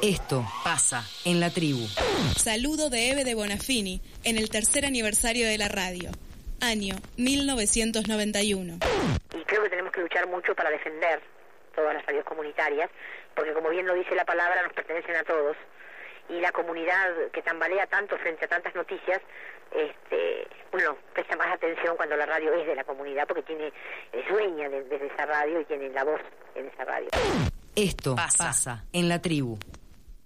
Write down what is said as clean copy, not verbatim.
Esto pasa en la tribu. Saludo de Eve de Bonafini en el tercer aniversario de la radio, año 1991. Y creo que tenemos que luchar mucho para defender todas las radios comunitarias, porque como bien lo dice la palabra, nos pertenecen a todos. Y la comunidad que tambalea tanto frente a tantas noticias, presta más atención cuando la radio es de la comunidad, porque es dueña de esa radio y tiene la voz en esa radio. Esto pasa en la tribu.